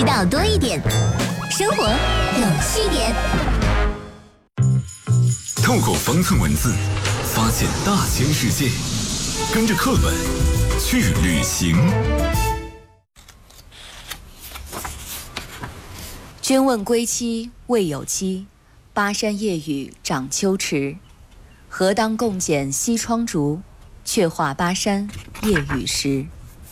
知道多一点，生活有趣点。 透过方寸文字，发现大千世界，跟着课本去旅行。 君问归期未有期，巴山夜雨涨秋池。何当共剪西窗烛，却话巴山夜雨时。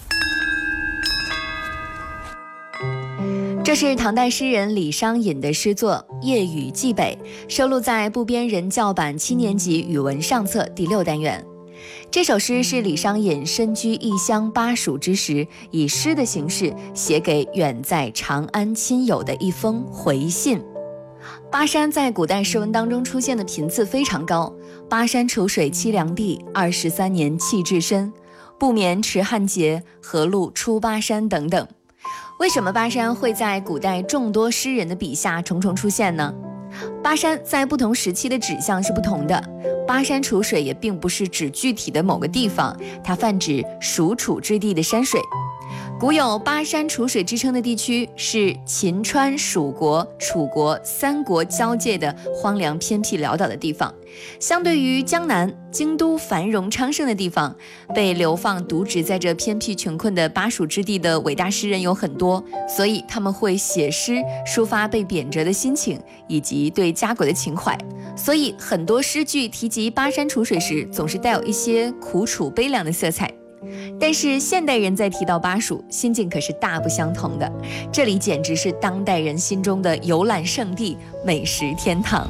这是唐代诗人李商隐的诗作《夜雨寄北》，收录在部编人教版7年级语文上册第6单元。这首诗是李商隐身居异乡巴蜀之时，以诗的形式写给远在长安亲友的一封回信。巴山在古代诗文当中出现的频次非常高，巴山楚水凄凉地，23年弃置身，不眠迟汉节，何路出巴山等等。为什么巴山会在古代众多诗人的笔下重重出现呢？巴山在不同时期的指向是不同的，巴山楚水也并不是指具体的某个地方，它泛指蜀楚之地的山水。古有巴山楚水之称的地区是秦川蜀国、楚国3国交界的荒凉偏僻潦倒的地方。相对于江南、京都繁荣昌盛的地方，被流放独植在这偏僻穷困的巴蜀之地的伟大诗人有很多，所以他们会写诗抒发被贬谪的心情以及对家国的情怀。所以很多诗句提及巴山楚水时，总是带有一些苦楚悲凉的色彩。但是现代人在提到巴蜀，心境可是大不相同的，这里简直是当代人心中的游览胜地、美食天堂。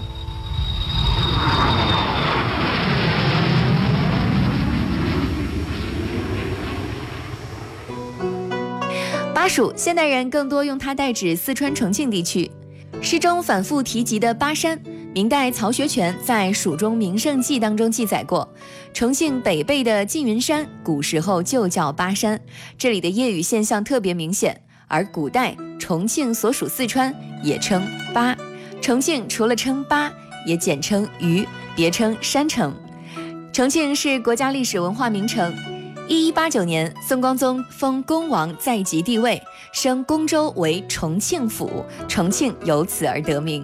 巴蜀现代人更多用它代指四川重庆地区。诗中反复提及的巴山，明代曹学全在《蜀中名胜记》当中记载过，重庆北碚的缙云山古时候就叫巴山，这里的夜雨现象特别明显。而古代重庆所属四川也称巴，重庆除了称巴，也简称渝，别称山城。重庆是国家历史文化名城。1189年，宋光宗封恭王在即帝位，升恭州为重庆府，重庆由此而得名。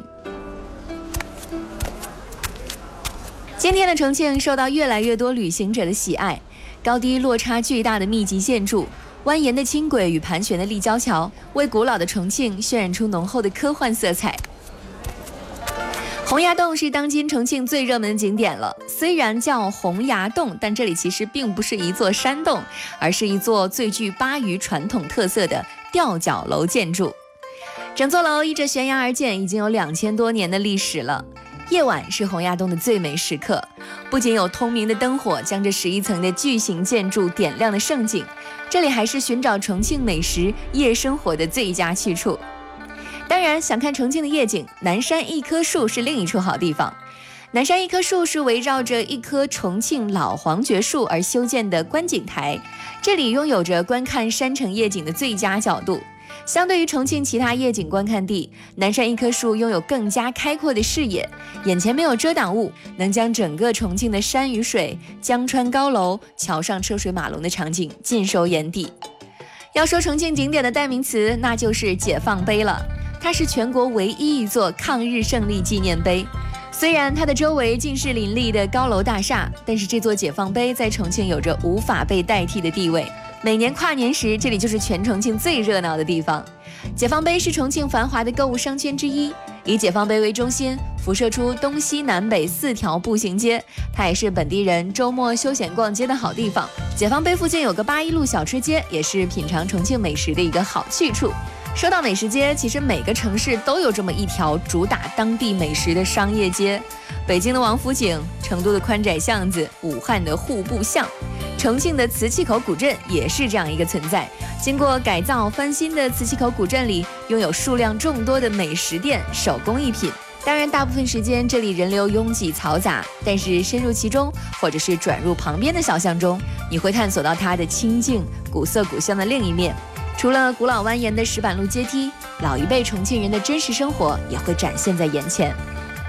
今天的重庆受到越来越多旅行者的喜爱，高低落差巨大的密集建筑、蜿蜒的轻轨与盘旋的立交桥，为古老的重庆渲染出浓厚的科幻色彩。洪崖洞是当今重庆最热门的景点了。虽然叫洪崖洞，但这里其实并不是一座山洞，而是一座最具巴渝传统特色的吊脚楼建筑。整座楼依着悬崖而建，已经有2000多年的历史了。夜晚是洪崖洞的最美时刻，不仅有通明的灯火将这11层的巨型建筑点亮的盛景，这里还是寻找重庆美食、夜生活的最佳去处。当然，想看重庆的夜景，南山一棵树是另一处好地方。南山一棵树是围绕着一棵重庆老黄桷树而修建的观景台，这里拥有着观看山城夜景的最佳角度。相对于重庆其他夜景观看地，南山一棵树拥有更加开阔的视野，眼前没有遮挡物，能将整个重庆的山与水、江川高楼、桥上车水马龙的场景尽收眼底。要说重庆景点的代名词，那就是解放碑了。它是全国唯一一座抗日胜利纪念碑。虽然它的周围尽是林立的高楼大厦，但是这座解放碑在重庆有着无法被代替的地位。每年跨年时，这里就是全重庆最热闹的地方。解放碑是重庆繁华的购物商圈之一，以解放碑为中心，辐射出东西南北4条步行街，它也是本地人周末休闲逛街的好地方。解放碑附近有个8一路小吃街，也是品尝重庆美食的一个好去处。说到美食街，其实每个城市都有这么一条主打当地美食的商业街。北京的王府井，成都的宽窄巷子，武汉的户部巷，重庆的磁器口古镇也是这样一个存在。经过改造翻新的磁器口古镇里，拥有数量众多的美食店、手工艺品。当然，大部分时间这里人流拥挤嘈杂，但是深入其中，或者是转入旁边的小巷中，你会探索到它的清静、古色古香的另一面。除了古老蜿蜒的石板路阶梯，老一辈重庆人的真实生活也会展现在眼前。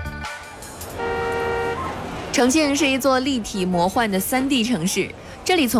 重庆是一座立体魔幻的3D 城市，这里从